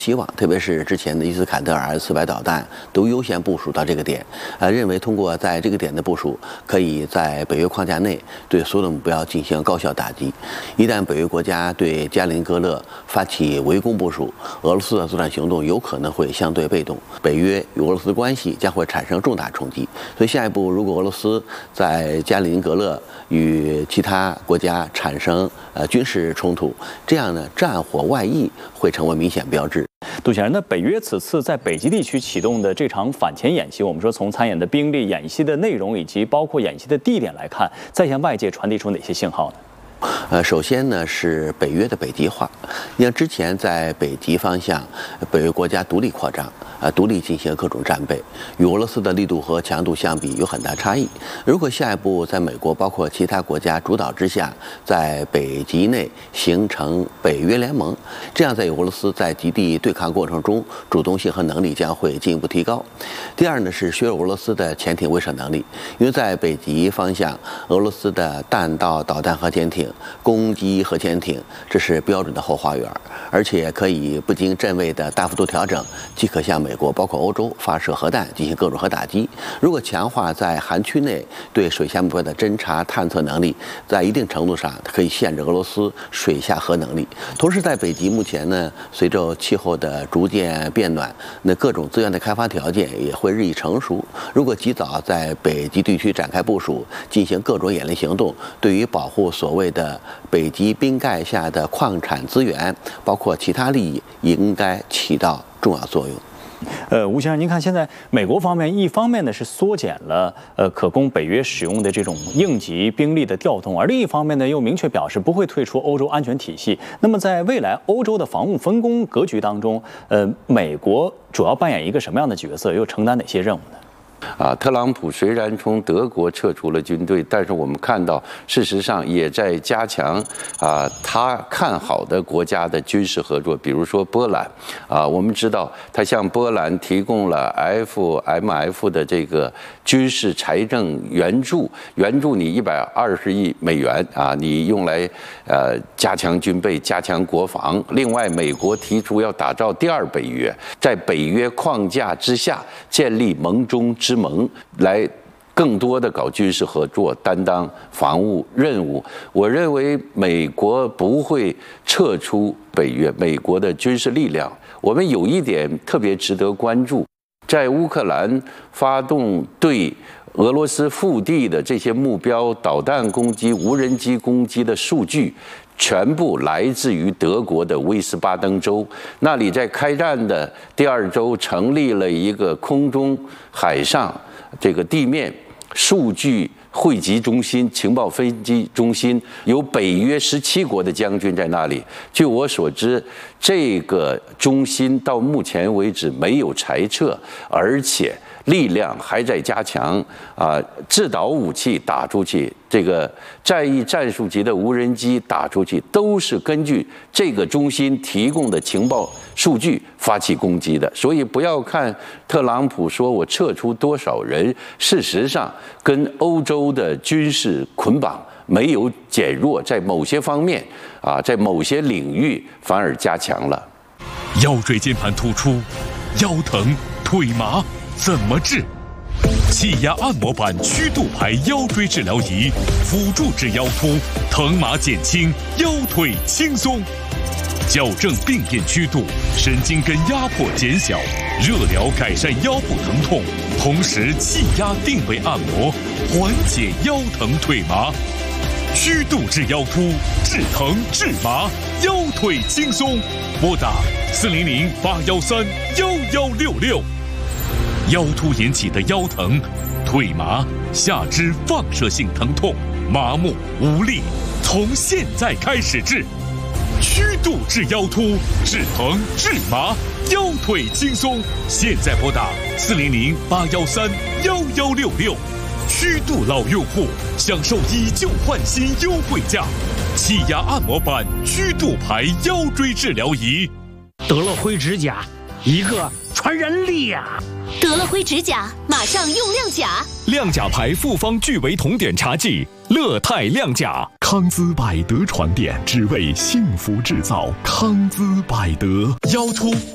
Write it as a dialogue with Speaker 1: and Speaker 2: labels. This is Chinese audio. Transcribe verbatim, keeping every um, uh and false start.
Speaker 1: 希望，特别是之前的伊斯坎德尔四百导弹都优先部署到这个点，呃，认为通过在这个点的部署，可以在北约框架内对所有的目标进行高效打击。一旦北约国家对加林格勒发起围攻部署，俄罗斯的作战行动有可能会相对被动，北约与俄罗斯关系将会产生重大冲击。所以下一步，如果俄罗斯在加林格勒与其他国家产生呃军事冲突，这样呢，战火外溢会成为明显标志。
Speaker 2: 杜先生，那北约此次在北极地区启动的这场反潜演习，我们说从参演的兵力、演习的内容以及包括演习的地点来看，在向外界传递出哪些信号呢？
Speaker 1: 呃，首先呢是北约的北极化。你像之前在北极方向，北约国家独立扩张，呃，独立进行各种战备，与俄罗斯的力度和强度相比有很大差异。如果下一步在美国包括其他国家主导之下，在北极内形成北约联盟，这样在与俄罗斯在极地对抗过程中，主动性和能力将会进一步提高。第二呢是削弱俄罗斯的潜艇威慑能力，因为在北极方向，俄罗斯的弹道导弹核潜艇攻击核潜艇，这是标准的后花园，而且可以不经阵位的大幅度调整，即可向美国包括欧洲发射核弹进行各种核打击。如果强化在韩区内对水下目标的侦察探测能力，在一定程度上可以限制俄罗斯水下核能力。同时在北极目前呢，随着气候的逐渐变暖，那各种资源的开发条件也会日益成熟。如果及早在北极地区展开部署，进行各种演练行动，对于保护所谓的北极冰盖下的矿产资源，包括其他利益，应该起到重要作用。
Speaker 2: 呃，吴先生，您看现在美国方面一方面呢是缩减了呃可供北约使用的这种应急兵力的调动，而另一方面呢又明确表示不会退出欧洲安全体系。那么在未来欧洲的防务分工格局当中，呃，美国主要扮演一个什么样的角色，又承担哪些任务呢？
Speaker 3: 啊，特朗普虽然从德国撤出了军队，但是我们看到，事实上也在加强啊他看好的国家的军事合作，比如说波兰。啊，我们知道他向波兰提供了 F M F 的这个军事财政援助，援助你一百二十亿美元啊，你用来呃加强军备、加强国防。另外，美国提出要打造第二北约，在北约框架之下建立盟中之盟，来更多的搞军事合作，担当防务任务。我认为美国不会撤出北约，美国的军事力量，我们有一点特别值得关注，在乌克兰发动对俄罗斯腹地的这些目标导弹攻击、无人机攻击的数据，全部来自于德国的威斯巴登州。那里在开战的第二周成立了一个空中、海上、这个地面数据汇集中心、情报分析中心，有北约十七国的将军在那里。据我所知，这个中心到目前为止没有裁撤，而且力量还在加强啊！制导武器打出去，这个战役战术级的无人机打出去，都是根据这个中心提供的情报数据发起攻击的。所以不要看特朗普说我撤出多少人，事实上跟欧洲的军事捆绑没有减弱，在某些方面啊，在某些领域反而加强了。
Speaker 4: 腰椎间盘突出、腰疼、腿麻。怎么治？气压按摩板曲度牌腰椎治疗仪，辅助治腰突，疼麻减轻，腰腿轻松，矫正病变曲度，神经根压迫减小，热疗改善腰部疼痛，同时气压定位按摩，缓解腰疼腿麻。曲度治腰突，治疼治麻，腰腿轻松。拨打四零零八幺三幺幺六六。腰突引起的腰疼、腿麻、下肢放射性疼痛、麻木、无力，从现在开始治。曲度治腰突，治疼治麻，腰腿轻松。现在拨打四零零八幺三幺幺六六。曲度老用户享受以旧换新优惠价，气压按摩板曲度牌腰椎治疗仪。
Speaker 5: 德乐辉指甲，一个传人力呀、啊！
Speaker 6: 德乐辉指甲，马上用亮甲。
Speaker 4: 亮甲牌复方聚维酮碘茶剂，乐泰亮甲。康姿百德传电，只为幸福制造。康姿百德。腰突